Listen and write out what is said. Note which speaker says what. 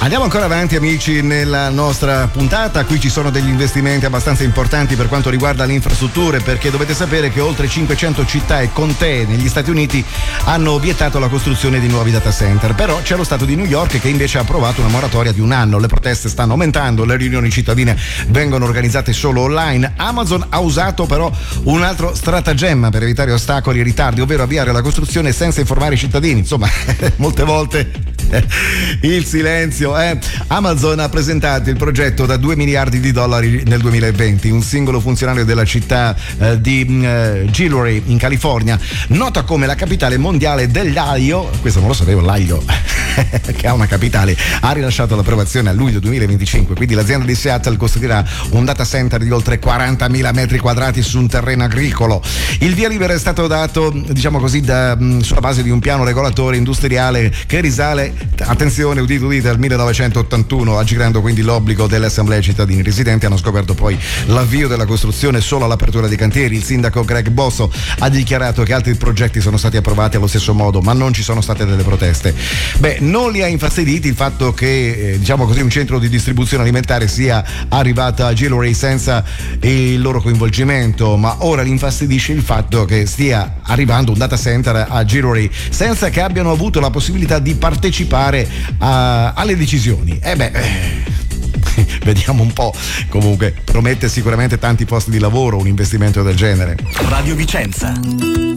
Speaker 1: Andiamo ancora avanti, amici, nella nostra puntata. Qui ci sono degli investimenti abbastanza importanti per quanto riguarda le infrastrutture, perché dovete sapere che oltre 500 città e contee negli Stati Uniti hanno vietato la costruzione di nuovi data center. Però c'è lo Stato di New York che invece ha approvato una moratoria di un anno. Le proteste stanno aumentando, le riunioni cittadine vengono organizzate solo online. Amazon ha usato però un altro stratagemma per evitare ostacoli e ritardi, ovvero avviare la costruzione senza informare i cittadini. Insomma, molte volte il silenzio. Amazon ha presentato il progetto da $2 miliardi nel 2020. Un singolo funzionario della città di Gilroy in California, nota come la capitale mondiale dell'aglio, questo non lo sapevo, l'aglio che ha una capitale, ha rilasciato l'approvazione a luglio 2025. Quindi l'azienda di Seattle costruirà un data center di oltre 40.000 metri quadrati su un terreno agricolo. Il via libera è stato dato, diciamo così, sulla base di un piano regolatore industriale che risale, attenzione, udite udite, al 1981, aggirando quindi l'obbligo delle assemblee cittadini. I residenti hanno scoperto poi l'avvio della costruzione solo all'apertura dei cantieri. Il sindaco Greg Bosso ha dichiarato che altri progetti sono stati approvati allo stesso modo, ma non ci sono state delle proteste. Non li ha infastiditi il fatto che diciamo così un centro di distribuzione alimentare sia arrivato a Gilroy senza il loro coinvolgimento, ma ora li infastidisce il fatto che stia arrivando un data center a Gilroy senza che abbiano avuto la possibilità di partecipare alle decisioni. Vediamo un po'. Comunque promette sicuramente tanti posti di lavoro un investimento del genere.
Speaker 2: Radio Vicenza.